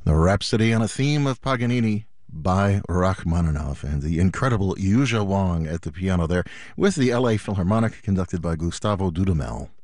The Rhapsody on a Theme of Paganini by Rachmaninoff, and the incredible Yuja Wang at the piano there with the LA Philharmonic conducted by Gustavo Dudamel.